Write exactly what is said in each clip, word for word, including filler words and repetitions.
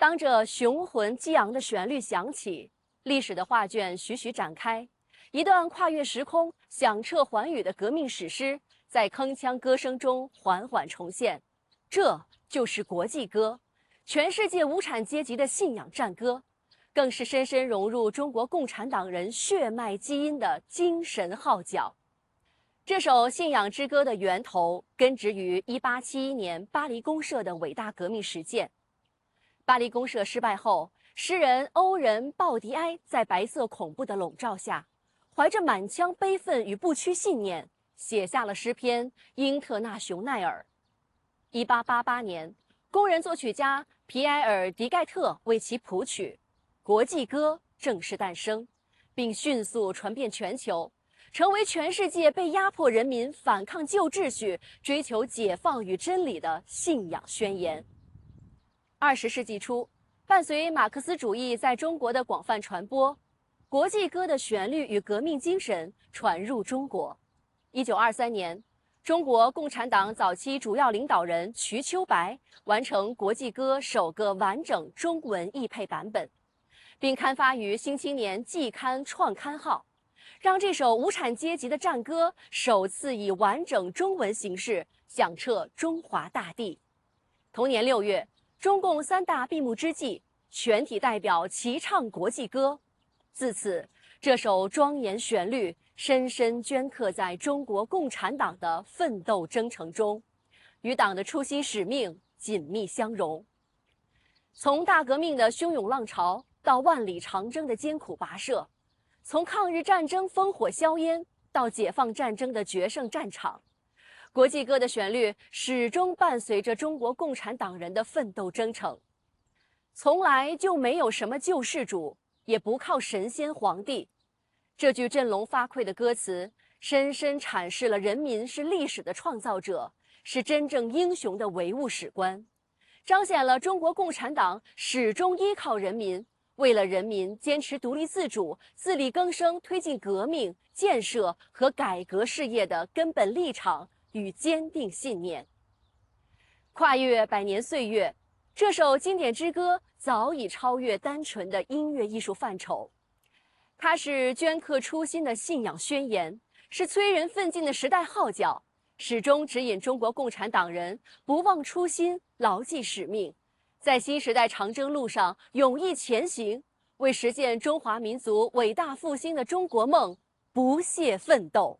当这雄浑激昂的旋律响起，历史的画卷徐徐展开，一段跨越时空、响彻寰宇的革命史诗，在铿锵歌声中缓缓重现。这就是国际歌，全世界无产阶级的信仰战歌，更是深深融入中国共产党人血脉基因的精神号角。这首信仰之歌的源头根植于一八七一年巴黎公社的伟大革命实践。巴黎公社失败后，诗人欧仁·鲍迪埃在白色恐怖的笼罩下，怀着满腔悲愤与不屈信念，写下了诗篇《英特纳雄奈尔》。一八八八年，工人作曲家皮埃尔·迪盖特为其谱曲，国际歌正式诞生，并迅速传遍全球，成为全世界被压迫人民反抗旧秩序、追求解放与真理的信仰宣言。二十世纪初，伴随马克思主义在中国的广泛传播，国际歌的旋律与革命精神传入中国。一九二三年，中国共产党早期主要领导人瞿秋白完成国际歌首个完整中文译配版本，并刊发于《新青年季刊创刊号》，让这首无产阶级的战歌首次以完整中文形式响彻中华大地。同年六月，中共三大闭幕之际，全体代表齐唱国际歌。自此，这首庄严旋律深深镌刻在中国共产党的奋斗征程中，与党的初心使命紧密相融。从大革命的汹涌浪潮到万里长征的艰苦跋涉，从抗日战争烽火硝烟到解放战争的决胜战场，国际歌的旋律始终伴随着中国共产党人的奋斗征程。从来就没有什么救世主，也不靠神仙皇帝。这句振聋发聩的歌词，深深阐释了人民是历史的创造者，是真正英雄的唯物史观，彰显了中国共产党始终依靠人民，为了人民坚持独立自主、自力更生、推进革命、建设和改革事业的根本立场与坚定信念。跨越百年岁月，这首经典之歌早已超越单纯的音乐艺术范畴，它是镌刻初心的信仰宣言，是催人奋进的时代号角，始终指引中国共产党人不忘初心、牢记使命，在新时代长征路上勇毅前行，为实现中华民族伟大复兴的中国梦不懈奋斗。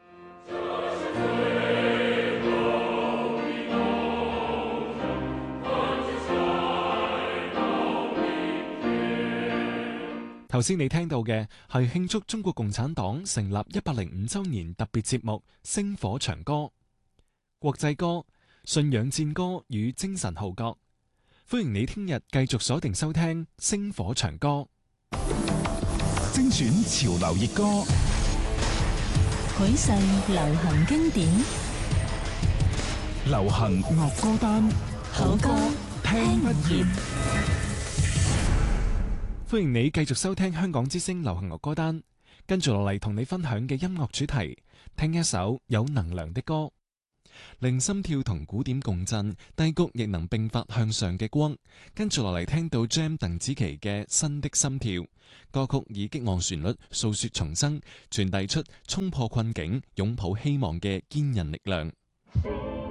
頭先你聽到嘅係慶祝中國共產黨成立一百零五週年特別節目《星火長歌》，國際歌、信仰戰歌與精神號角。歡迎你聽日繼續鎖定收聽《星火長歌》， 精選潮流熱歌， 許世流行經典， 流行樂歌單， 好歌聽不厭。 歡迎你繼續收聽香港之聲流行樂歌單，跟住落嚟同你分享嘅音樂主題，聽一首有能量的歌，令心跳同古典共振，低谷亦能迸發向上嘅光。跟住落嚟聽到 Jam 鄧紫棋嘅《新的心跳》，歌曲以激昂旋律訴說重生，傳遞出衝破困境、擁抱希望嘅堅韌力量。